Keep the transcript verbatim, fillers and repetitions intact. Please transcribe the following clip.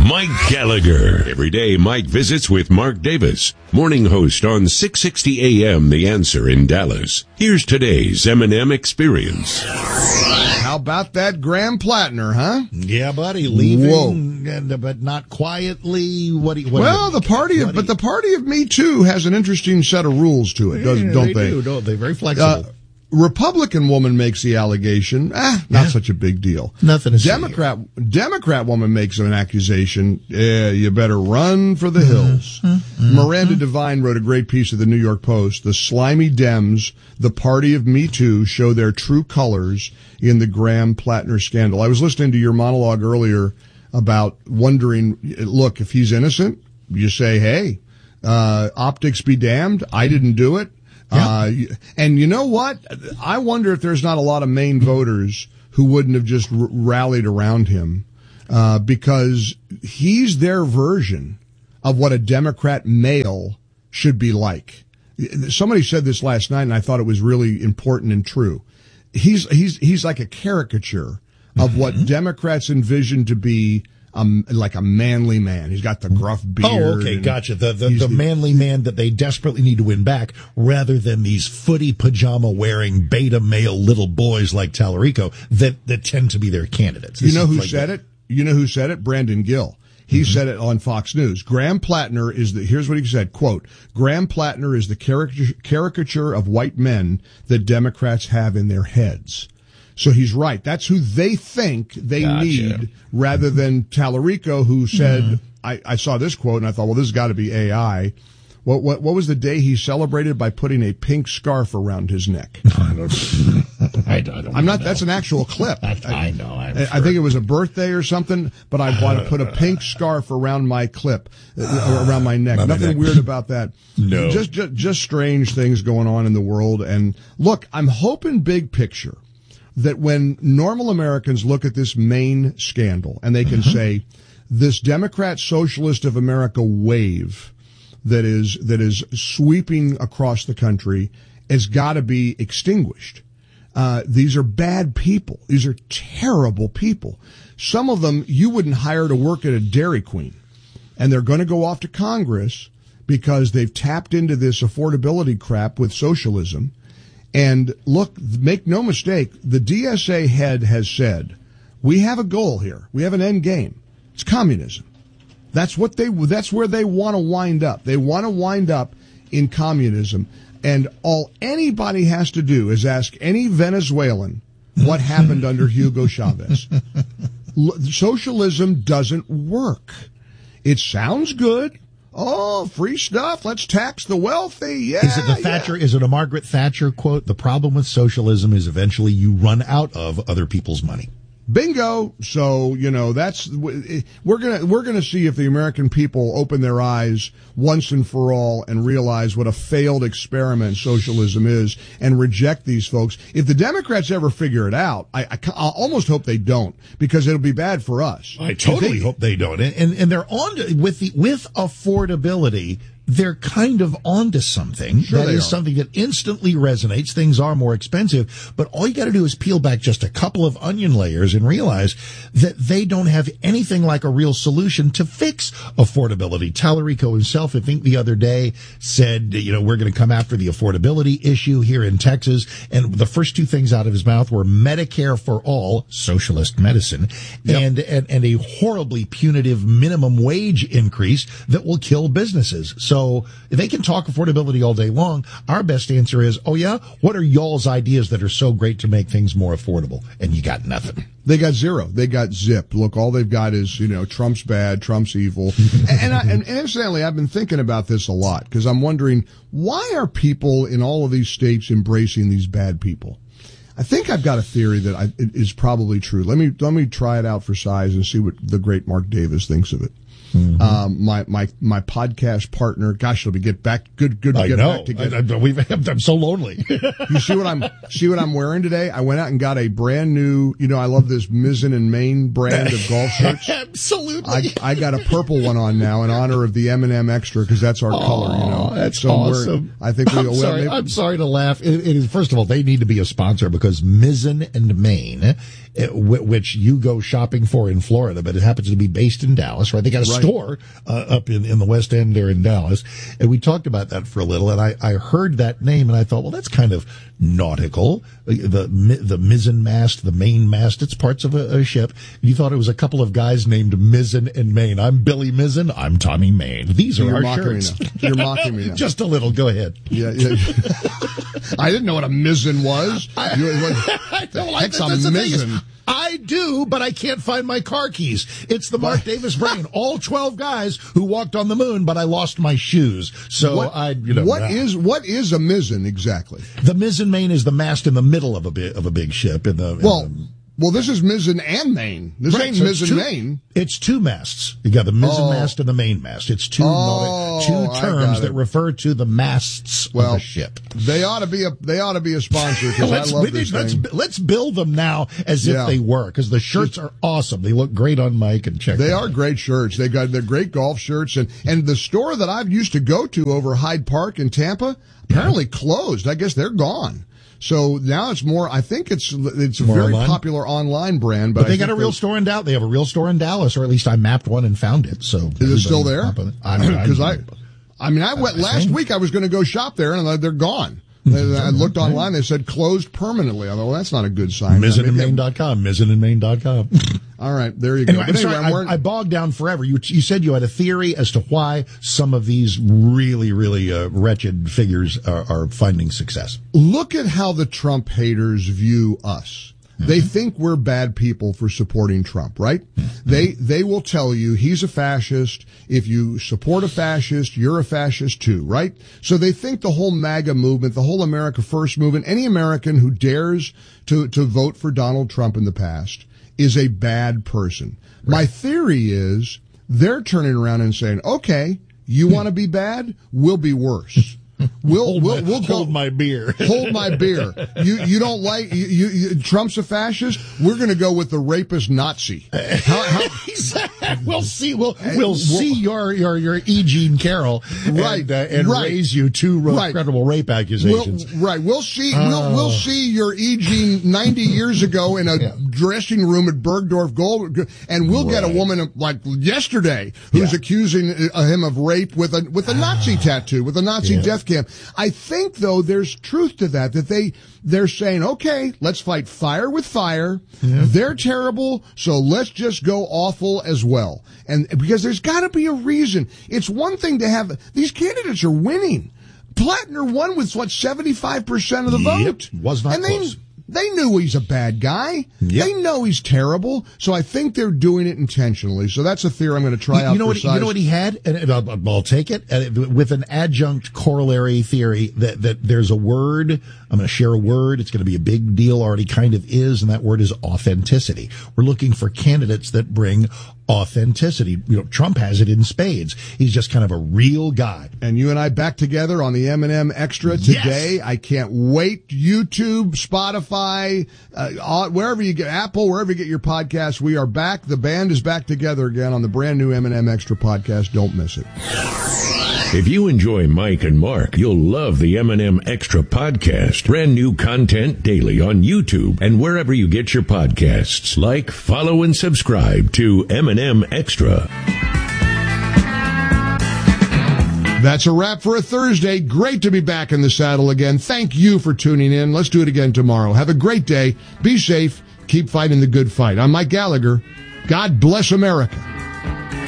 Mike Gallagher. Every day, Mike visits with Mark Davis, morning host on six sixty A M The Answer in Dallas. Here's today's M and M Experience. How about that Graham Plattner, huh? Yeah, buddy, leaving, and, but not quietly. What? Do you, what well, do you, the party of, but the party of Me Too has an interesting set of rules to it, doesn't, yeah, don't they? they? Do, don't they? Very flexible. Uh, Republican woman makes the allegation. Ah, not yeah. such a big deal. Nothing to Democrat Democrat woman makes an accusation. Yeah, you better run for the hills. Mm-hmm. Miranda mm-hmm. Devine wrote a great piece of the New York Post. The slimy Dems, the party of Me Too, show their true colors in the Graham Plattner scandal. I was listening to your monologue earlier about wondering, look, if he's innocent, you say, hey, uh, optics be damned. I didn't do it. Uh, and you know what? I wonder if there's not a lot of Maine voters who wouldn't have just r- rallied around him, uh, because he's their version of what a Democrat male should be like. Somebody said this last night, and I thought it was really important and true. He's, he's, he's like a caricature of mm-hmm. what Democrats envision to be Um, like a manly man. He's got the gruff beard. Oh, okay, gotcha. The the, the, the manly man that they desperately need to win back, rather than these footy pajama wearing beta male little boys like Tallarico that, that tend to be their candidates. This you know who like said that. it? You know who said it? Brandon Gill. He mm-hmm. said it on Fox News. Graham Plattner is the, here's what he said, quote, Graham Plattner is the caricature, caricature of white men that Democrats have in their heads. So he's right. That's who they think they gotcha. need, rather than Tallarico, who said, mm. I, I saw this quote and I thought, well, this has got to be A I. What, what, what was the day he celebrated by putting a pink scarf around his neck? I don't, I don't I'm not, know. That's an actual clip. I, I know. I'm I, sure. I think it was a birthday or something, but I want to put a pink scarf around my clip, uh, around my neck. Nothing weird about that. No. Just, just, just strange things going on in the world. And look, I'm hoping big picture that when normal Americans look at this Maine scandal and they can mm-hmm. say, this Democrat Socialist of America wave that is, that is sweeping across the country has got to be extinguished. Uh, these are bad people. These are terrible people. Some of them you wouldn't hire to work at a Dairy Queen, and they're going to go off to Congress because they've tapped into this affordability crap with socialism. And look, make no mistake, the D S A head has said, we have a goal here. We have an end game. It's communism. That's what they, that's where they want to wind up. They want to wind up in communism. And all anybody has to do is ask any Venezuelan what happened under Hugo Chavez. Socialism doesn't work. It sounds good. Oh, free stuff. Let's tax the wealthy. Yeah. Is it the Thatcher? Yeah. Is it a Margaret Thatcher quote? The problem with socialism is eventually you run out of other people's money. Bingo. So, you know, that's, we're gonna, we're gonna see if the American people open their eyes once and for all and realize what a failed experiment socialism is and reject these folks. If the Democrats ever figure it out, I, I, I almost hope they don't, because it'll be bad for us. I totally they, hope they don't. And, and, and they're on to, with the, with affordability. They're kind of onto something. Sure that is are. something that instantly resonates. Things are more expensive, but all you got to do is peel back just a couple of onion layers and realize that they don't have anything like a real solution to fix affordability. Tallarico himself, I think the other day, said, you know, we're going to come after the affordability issue here in Texas. And the first two things out of his mouth were Medicare for all, socialist medicine, yep. and, and, and a horribly punitive minimum wage increase that will kill businesses. So So they can talk affordability all day long. Our best answer is, oh yeah, what are y'all's ideas that are so great to make things more affordable? And you got nothing. They got zero. They got zip. Look, all they've got is, you know, Trump's bad, Trump's evil. and, I, and incidentally, I've been thinking about this a lot because I'm wondering, why are people in all of these states embracing these bad people? I think I've got a theory that I, it is probably true. Let me, let me try it out for size and see what the great Mark Davis thinks of it. Mm-hmm. Um, my, my, my podcast partner, gosh, it'll be get back, good, good to I get know. back together. I, I, we've, I'm so lonely. You see what I'm, see what I'm wearing today? I went out and got a brand new, you know, I love this Mizzen and Main brand of golf shirts. Absolutely. I, I got a purple one on now in honor of the M and M Extra because that's our oh, color, you know. That's so awesome. I think we, I'm, well, sorry, maybe, I'm sorry to laugh. It, it is, first of all, they need to be a sponsor because Mizzen and Main, it, which you go shopping for in Florida, but it happens to be based in Dallas, right? They got a right. store uh, up in, in the West End there in Dallas. And we talked about that for a little, and I, I heard that name, and I thought, well, that's kind of nautical. The the mizzen mast, the main mast, it's parts of a, a ship. You thought it was a couple of guys named Mizzen and Main. I'm Billy Mizzen. I'm Tommy Main. These are You're our mocking shirts. Me now. You're mocking me now. Just a little. Go ahead. Yeah, yeah. I didn't know what a mizzen was. I, you, what, I the don't heck's like a that. mizzen? I do, but I can't find my car keys. It's the Mark Davis brain. All twelve guys who walked on the moon, but I lost my shoes. So what, I, you know. What uh, is what is a mizzen exactly? The mizzen main is the mast in the middle of a bit of a big ship. In the in well. the, Well, this is mizzen and main. This right, ain't so mizzen two, main. It's two masts. You got the mizzen oh. mast and the main mast. It's two oh, two terms that refer to the masts well, of the ship. They ought to be a they ought to be a sponsor because I love this let's, thing. Let's build them now as yeah. if they were because the shirts are awesome. They look great on Mike and check. They them are out. great shirts. They got they're great golf shirts and and the store that I've used to go to over Hyde Park in Tampa apparently yeah. closed. I guess they're gone. So now it's more. I think it's it's a more very online? popular online brand. But, But they I got a real store in Dallas. They have a real store in Dallas, or at least I mapped one and found it. So is it still there? Because I, I, I mean, I went last think. week. I was going to go shop there, and they're gone. I looked online. They said closed permanently. I thought, well, that's not a good sign. Mizzen and Main dot com. Mizzen and Main dot com. All right, there you go. Anyway, But I'm anyway, sorry, I'm wearing... I, I bogged down forever. You you said you had a theory as to why some of these really, really uh, wretched figures are, are finding success. Look at how the Trump haters view us. Mm-hmm. They think we're bad people for supporting Trump, right? Mm-hmm. They they will tell you he's a fascist. If you support a fascist, you're a fascist too, right? So they think the whole MAGA movement, the whole America First movement, any American who dares to, to vote for Donald Trump in the past is a bad person. Right. My theory is they're turning around and saying, okay, you want to be bad? We'll be worse. We'll hold we'll my, we'll go, hold my beer. Hold my beer. You you don't like you, you, you Trump's a fascist. We're going to go with the rapist Nazi. How, how, we'll see. We'll we'll see your your your E. Jean Carroll right and, uh, and right. raise you two right. credible rape accusations. We'll, right. We'll see. Oh. We'll we'll see your E. Jean ninety years ago in a yeah. dressing room at Bergdorf Gold, and we'll right. get a woman like yesterday who's yeah. accusing him of rape with a with a Nazi tattoo, with a Nazi yeah. death camp. I think, though, there's truth to that, that they, they're saying, okay, let's fight fire with fire. Yeah. They're terrible, so let's just go awful as well. And because there's got to be a reason. It's one thing to have, these candidates are winning. Plattner won with, what, seventy-five percent of the vote? Yep. Was not and close. They, They knew he's a bad guy. Yep. They know he's terrible. So I think they're doing it intentionally. So that's a theory I'm going to try you, out you know for what, size. You know what he had? And, and I'll, I'll take it. And with an adjunct corollary theory that, that there's a word. I'm going to share a word. It's going to be a big deal, already kind of is, and that word is authenticity. We're looking for candidates that bring authenticity. You know, Trump has it in spades. He's just kind of a real guy. And you and I back together on the M and M Extra today. Yes. I can't wait. YouTube, Spotify, uh, wherever you get, Apple, wherever you get your podcasts, we are back. The band is back together again on the brand new M and M Extra podcast. Don't miss it. If you enjoy Mike and Mark, you'll love the M and M Extra podcast. Brand new content daily on YouTube and wherever you get your podcasts. Like, follow, and subscribe to M and M Extra. That's a wrap for a Thursday. Great to be back in the saddle again. Thank you for tuning in. Let's do it again tomorrow. Have a great day. Be safe. Keep fighting the good fight. I'm Mike Gallagher. God bless America.